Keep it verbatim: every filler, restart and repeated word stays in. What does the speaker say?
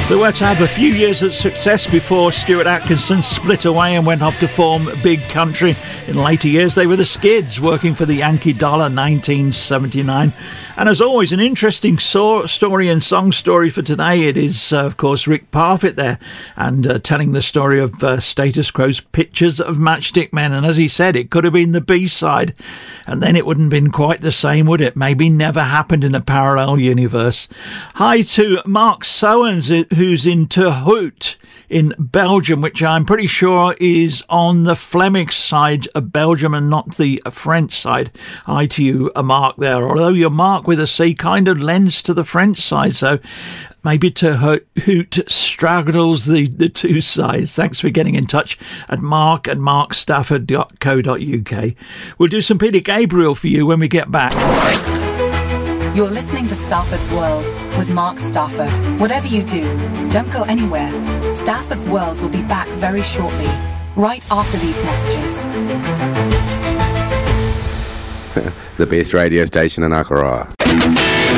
They were to have a few years of success before Stuart Atkinson split away and went off to form Big Country. In later years, they were the Skids, working for the Yankee Dollar, nineteen seventy-nine. And as always, an interesting so- story and song story for today. It is, uh, of course, Rick Parfitt there, and uh, telling the story of uh, Status Quo's Pictures of Matchstick Men. And as he said, it could have been the B-side, and then it wouldn't have been quite the same, would it? Maybe never happened in a parallel universe. Hi to Mark Sowens, who's in Ter Hout in Belgium, which I'm pretty sure is on the Flemish side of Belgium and not the French side. Hi to you, a Mark there, although your Mark with a C kind of lends to the French side, so maybe Ter Hout straggles the, the two sides. Thanks for getting in touch at mark and mark stafford dot co dot uk. We'll do some Peter Gabriel for you when we get back. You're listening to Stafford's World with Mark Stafford. Whatever you do, don't go anywhere. Stafford's World will be back very shortly, right after these messages. The best radio station in Akara.